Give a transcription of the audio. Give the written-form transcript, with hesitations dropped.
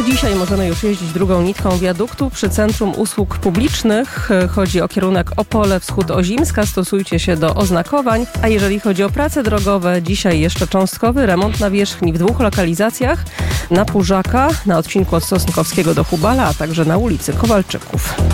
To dzisiaj możemy już jeździć drugą nitką wiaduktu przy Centrum Usług Publicznych. Chodzi o kierunek Opole Wschód-Ozimska. Stosujcie się do oznakowań. A jeżeli chodzi o prace drogowe, dzisiaj jeszcze cząstkowy remont nawierzchni w 2 lokalizacjach. Na Pużaka, na odcinku od Sosnkowskiego do Hubala, a także na ulicy Kowalczyków.